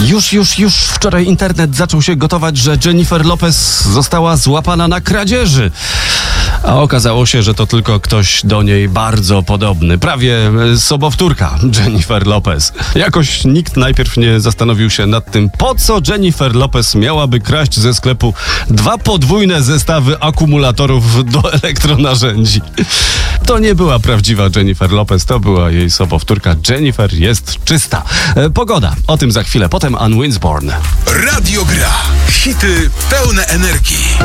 Już wczoraj internet zaczął się gotować, że Jennifer Lopez została złapana na kradzieży. A okazało się, że to tylko ktoś do niej bardzo podobny. Prawie sobowtórka Jennifer Lopez. Jakoś nikt najpierw nie zastanowił się nad tym, po co Jennifer Lopez miałaby kraść ze sklepu 2 podwójne zestawy akumulatorów do elektronarzędzi. To nie była prawdziwa Jennifer Lopez, to była jej sobowtórka. Jennifer jest czysta. Pogoda. O tym za chwilę. Potem Ann Winsborn. Radio Gra. Hity pełne energii.